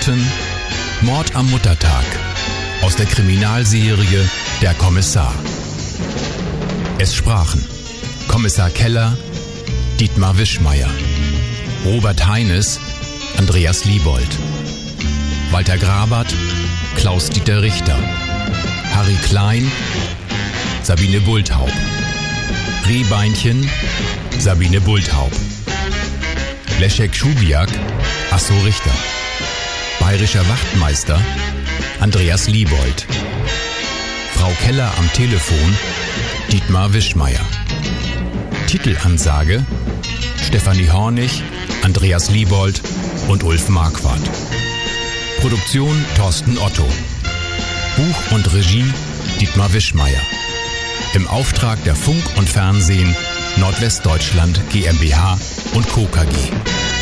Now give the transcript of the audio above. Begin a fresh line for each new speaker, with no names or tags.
hörten Mord am Muttertag aus der Kriminalserie Der Kommissar. Es sprachen Kommissar Keller, Dietmar Wischmeier, Robert Heines, Andreas Liebold, Walter Grabert, Klaus-Dieter Richter, Harry Klein, Sabine Bulthaup, Rehbeinchen, Sabine Bulthaup, Leszek Schubiak, Asso Richter, bayerischer Wachtmeister, Andreas Liebold, Frau Keller am Telefon, Dietmar Wischmeier. Titelansage, Stefanie Hornig, Andreas Liebold und Ulf Marquardt. Produktion Thorsten Otto. Buch und Regie Dietmar Wischmeier. Im Auftrag der Funk und Fernsehen Nordwestdeutschland GmbH und Co. KG.